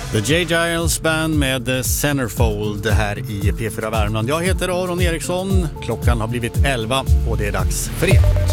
The J. Giles Band med Centerfold här i P4 Värmland. Jag heter Aron Eriksson. Klockan har blivit 11 och det är dags för Ekot.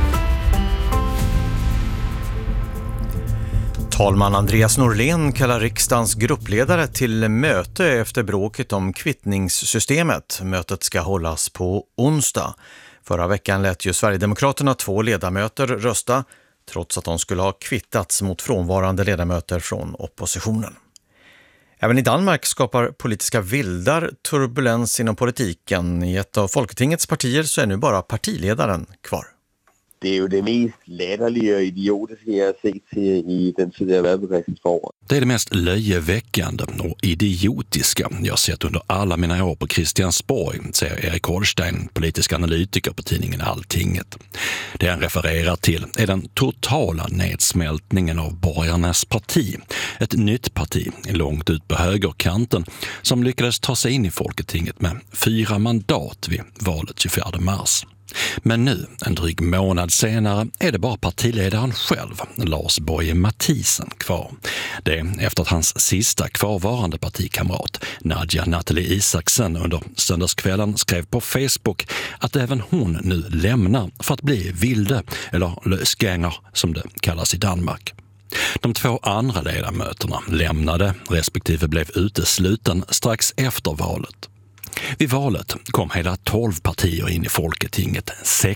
Talman Andreas Norlén kallar riksdagens gruppledare till möte efter bråket om kvittningssystemet. Mötet ska hållas på onsdag. Förra veckan lät ju Sverigedemokraterna 2 ledamöter rösta, trots att de skulle ha kvittats mot frånvarande ledamöter från oppositionen. Även i Danmark skapar politiska vildar turbulens inom politiken. I ett av Folketingets partier så är nu bara partiledaren kvar. Det är ju det mest lätterliga och idiotiska jag har sett i den tid jag varit på Christiansborg. Det är det mest löjeväckande och idiotiska jag sett under alla mina år på Christiansborg, säger Erik Holstein, politisk analytiker på tidningen Alltinget. Det han refererar till är den totala nedsmältningen av borgarnas parti. Ett nytt parti långt ut på högerkanten som lyckades ta sig in i Folketinget med 4 mandat vid valet 24 mars. Men nu, en dryg månad senare, är det bara partiledaren själv, Lars Boje Mathiesen, kvar. Det är efter att hans sista kvarvarande partikamrat, Nadja Nathalie Isaksen, under söndagskvällen skrev på Facebook att även hon nu lämnar för att bli vilde, eller lösgänger som det kallas i Danmark. De 2 andra ledamöterna lämnade, respektive blev utesluten strax efter valet. Vid valet kom hela 12 partier in i Folketinget,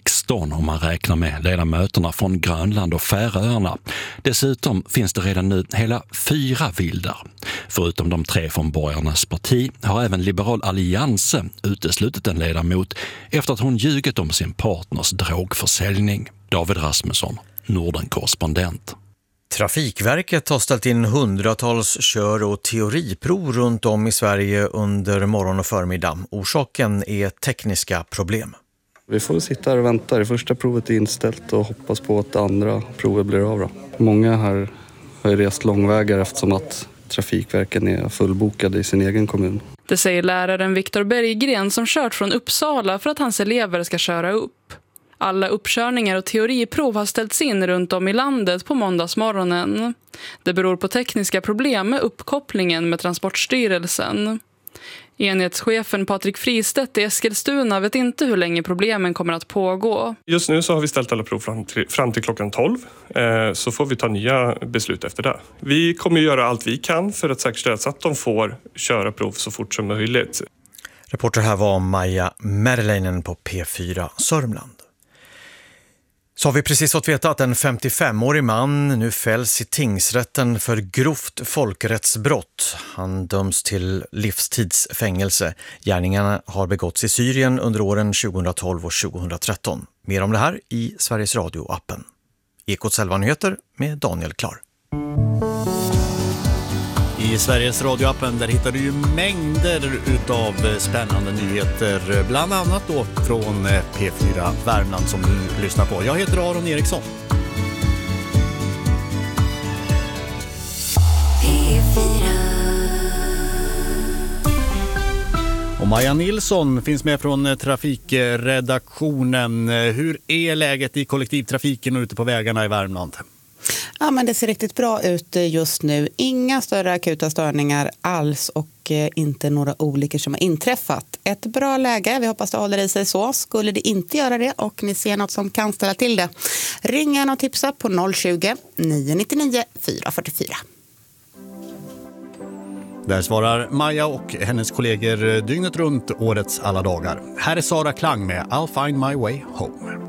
16 om man räknar med ledamöterna från Grönland och Färöarna. Dessutom finns det redan nu hela 4 vildar. Förutom de 3 från borgarnas parti har även Liberal Allianse uteslutit en ledamot efter att hon ljugit om sin partners drogförsäljning. David Rasmusson, Norden-korrespondent. Trafikverket har ställt in hundratals kör- och teoriprov runt om i Sverige under morgon och förmiddag. Orsaken är tekniska problem. Vi får sitta här och vänta. Det första provet är inställt och hoppas på att det andra provet blir av. Många här har rest långvägar eftersom att trafikverken är fullbokade i sin egen kommun. Det säger läraren Viktor Berggren som kört från Uppsala för att hans elever ska köra upp. Alla uppkörningar och teoriprov har ställts in runt om i landet på måndagsmorgonen. Det beror på tekniska problem med uppkopplingen med Transportstyrelsen. Enhetschefen Patrik Fristedt i Eskilstuna vet inte hur länge problemen kommer att pågå. Just nu så har vi ställt alla prov fram till klockan 12. Så får vi ta nya beslut efter det. Vi kommer göra allt vi kan för att säkerställa att de får köra prov så fort som möjligt. Reporter här var Maja Merleinen på P4 Sörmland. Så har vi precis fått veta att en 55-årig man nu fälls i tingsrätten för grovt folkrättsbrott. Han döms till livstidsfängelse. Gärningarna har begåtts i Syrien under åren 2012 och 2013. Mer om det här i Sveriges Radio-appen. Ekots 11-nyheter med Daniel Klar. I Sveriges radioappen där hittar du ju mängder utav spännande nyheter, bland annat då från P4 Värmland som du lyssnar på. Jag heter Aron Eriksson. Och Maja Nilsson finns med från trafikredaktionen. Hur är läget i kollektivtrafiken och ute på vägarna i Värmland? Ja, men det ser riktigt bra ut just nu. Inga större akuta störningar alls och inte några olyckor som har inträffat. Ett bra läge, vi hoppas det håller i sig så. Skulle det inte göra det och ni ser något som kan ställa till det, ring en och tipsa på 020-999 444. Där svarar Maja och hennes kollegor dygnet runt årets alla dagar. Här är Sara Klang med I'll find my way home.